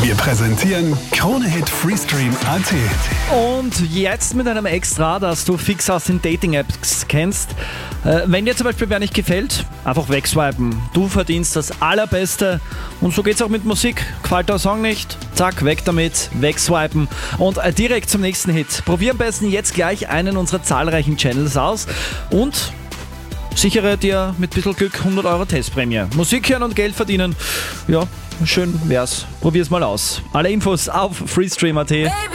Wir präsentieren Krone-Hit Freestream.at. Und jetzt mit einem Extra, das du fix aus den Dating-Apps kennst. Wenn dir zum Beispiel wer nicht gefällt, einfach wegswipen. Du verdienst das Allerbeste. Und so geht's auch mit Musik. Gefällt der Song nicht? Zack, weg damit, wegswipen. Und direkt zum nächsten Hit. Probier am besten jetzt gleich einen unserer zahlreichen Channels aus und sichere dir mit ein bisschen Glück 100 Euro Testprämie. Musik hören und Geld verdienen, ja, schön wär's. Probier's mal aus. Alle Infos auf freestream.at.